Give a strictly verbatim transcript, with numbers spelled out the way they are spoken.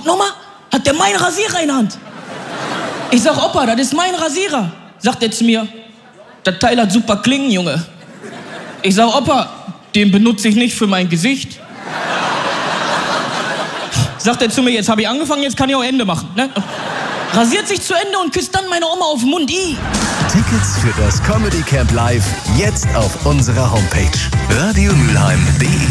guck noch mal, hat der meinen Rasierer in der Hand. Ich sag, Opa, das ist mein Rasierer. Sagt er zu mir, das Teil hat super Klingen, Junge. Ich sag, Opa, den benutze ich nicht für mein Gesicht. Sagt er zu mir, jetzt habe ich angefangen, jetzt kann ich auch Ende machen. Ne? Rasiert sich zu Ende und küsst dann meine Oma auf den Mund. I. Tickets für das Comedy Camp Live jetzt auf unserer Homepage radio mülheim punkt de.